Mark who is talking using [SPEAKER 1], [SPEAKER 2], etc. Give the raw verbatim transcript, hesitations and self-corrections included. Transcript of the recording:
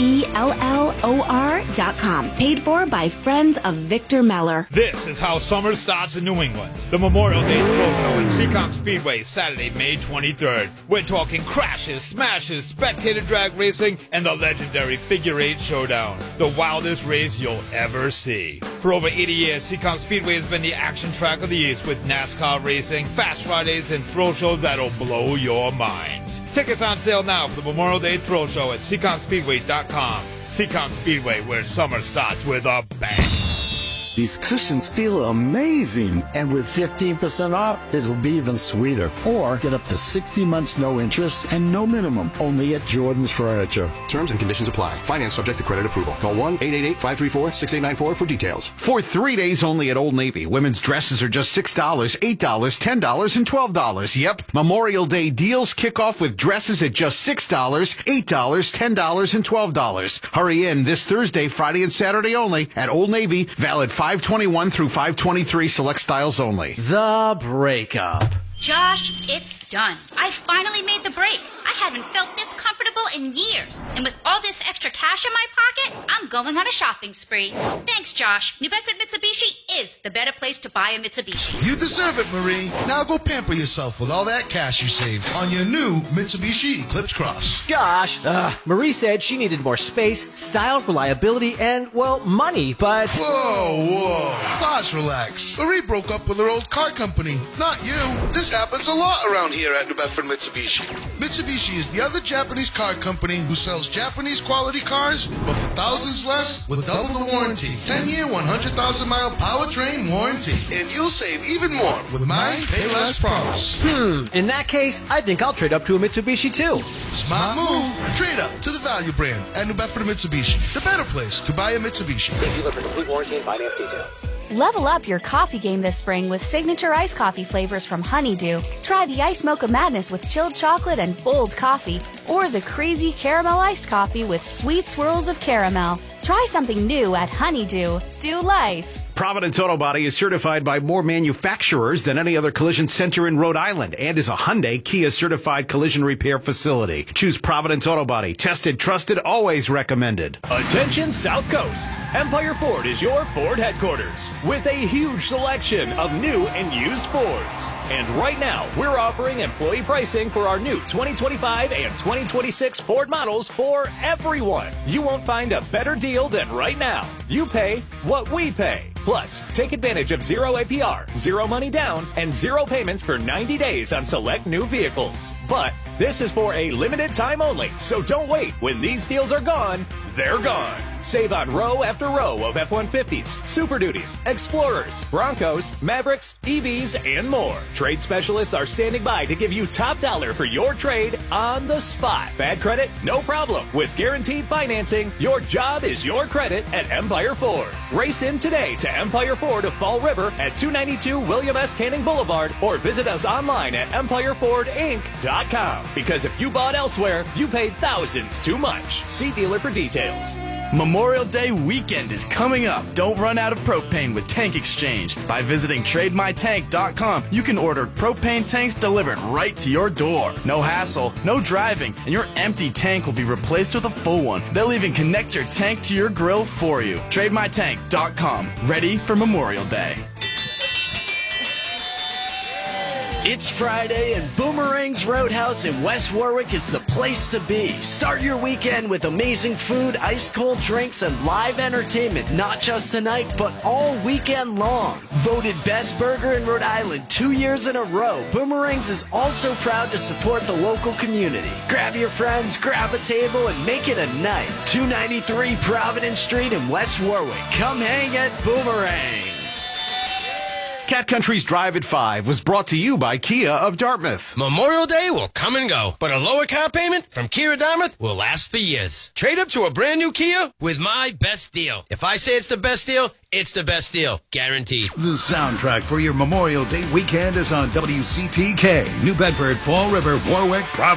[SPEAKER 1] E L L O R dot com. Paid for by friends of Victor Meller.
[SPEAKER 2] This is how summer starts in New England. The Memorial Day Thrill Show at Seekonk Speedway, Saturday, May twenty-third. We're talking crashes, smashes, spectator drag racing, and the legendary Figure Eight Showdown. The wildest race you'll ever see. For over eighty years, Seekonk Speedway has been the action track of the East with NASCAR racing, fast Fridays, and thrill shows that'll blow your mind. Tickets on sale now for the Memorial Day Thrill Show at Seekonk Speedway dot com. Seekonk Speedway, where summer starts with a bang.
[SPEAKER 3] These cushions feel amazing, and with fifteen percent off, it'll be even sweeter. Or get up to sixty months no interest and no minimum, only at Jordan's Furniture.
[SPEAKER 4] Terms and conditions apply. Finance subject to credit approval. Call one eight eight eight, five three four, six eight nine four for details.
[SPEAKER 5] For three days only at Old Navy, women's dresses are just six dollars, eight dollars, ten dollars, and twelve dollars. Yep, Memorial Day deals kick off with dresses at just six dollars, eight dollars, ten dollars, and twelve dollars. Hurry in this Thursday, Friday, and Saturday only at Old Navy, valid five twenty-one through five twenty-three, select styles only.
[SPEAKER 6] The breakup.
[SPEAKER 7] Josh, it's done. I finally made the break. I haven't felt this comfortable in years. And with all this extra cash in my pocket, I'm going on a shopping spree. Thanks, Josh. New Bedford Mitsubishi is the better place to buy a Mitsubishi.
[SPEAKER 8] You deserve it, Marie. Now go pamper yourself with all that cash you saved on your new Mitsubishi Eclipse Cross.
[SPEAKER 6] Gosh, uh, Marie said she needed more space, style, reliability, and, well, money, but...
[SPEAKER 8] Whoa, whoa. Pause, relax. Marie broke up with her old car company, not you. This happens a lot around here at New Bedford Mitsubishi. Mitsubishi is the other Japanese car company who sells Japanese quality cars, but for thousands less, with double the warranty. ten-year, one hundred thousand mile powertrain warranty. And you'll save even more with my Pay Less promise.
[SPEAKER 6] Hmm, in that case, I think I'll trade up to a Mitsubishi too.
[SPEAKER 8] Smart move. Trade up to the value brand at New Bedford Mitsubishi. The better place to buy a Mitsubishi.
[SPEAKER 6] See dealer for complete warranty and finance details.
[SPEAKER 9] Level up your coffee game this spring with signature iced coffee flavors from Honeydew. Try the Ice Mocha Madness with chilled chocolate and bold coffee, or the crazy caramel iced coffee with sweet swirls of caramel. Try something new at Honeydew. Do life.
[SPEAKER 5] Providence Auto Body is certified by more manufacturers than any other collision center in Rhode Island and is a Hyundai Kia certified collision repair facility. Choose Providence Auto Body. Tested, trusted, always recommended.
[SPEAKER 10] Attention South Coast. Empire Ford is your Ford headquarters with a huge selection of new and used Fords. And right now, we're offering employee pricing for our new twenty twenty-five and twenty twenty-six Ford models for everyone. You won't find a better deal than right now. You pay what we pay. Plus, take advantage of zero A P R, zero money down, and zero payments for ninety days on select new vehicles. But this is for a limited time only, so don't wait. When these deals are gone, they're gone. Save on row after row of F one fifties, Super Duties, Explorers, Broncos, Mavericks, E Vs, and more. Trade specialists are standing by to give you top dollar for your trade on the spot. Bad credit? No problem. With guaranteed financing, your job is your credit at Empire Ford. Race in today to Empire Ford of Fall River at two ninety-two William S. Canning Boulevard or visit us online at empire ford inc dot com. Because if you bought elsewhere, you paid thousands too much. See dealer for details.
[SPEAKER 11] Memorial Day weekend is coming up. Don't run out of propane with Tank Exchange. By visiting trade my tank dot com, you can order propane tanks delivered right to your door. No hassle, no driving, and your empty tank will be replaced with a full one. They'll even connect your tank to your grill for you. trade my tank dot com. Ready for Memorial Day.
[SPEAKER 12] It's Friday, and Boomerang's Roadhouse in West Warwick is the place to be. Start your weekend with amazing food, ice-cold drinks, and live entertainment, not just tonight, but all weekend long. Voted best burger in Rhode Island two years in a row, Boomerang's is also proud to support the local community. Grab your friends, grab a table, and make it a night. two ninety-three Providence Street in West Warwick. Come hang at Boomerang's.
[SPEAKER 5] Cat Country's Drive at five was brought to you by Kia of Dartmouth.
[SPEAKER 13] Memorial Day will come and go, but a lower car payment from Kia of Dartmouth will last for years. Trade up to a brand new Kia with my best deal. If I say it's the best deal, it's the best deal. Guaranteed.
[SPEAKER 14] The soundtrack for your Memorial Day weekend is on W C T K, New Bedford, Fall River, Warwick, Providence.